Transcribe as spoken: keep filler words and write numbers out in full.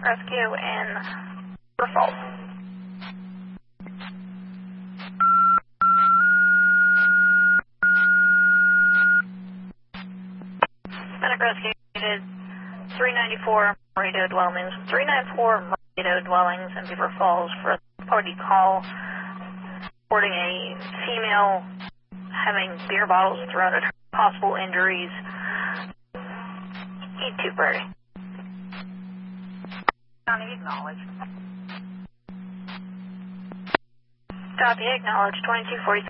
rescue in River Falls. Medic rescue needed three ninety-four Morito dwellings, three ninety-four Morito dwellings in Beaver Falls for a party call reporting a female having beer bottles thrown at her, possible injuries. E two Birdie. County acknowledged. Copy, acknowledged. twenty-two forty-three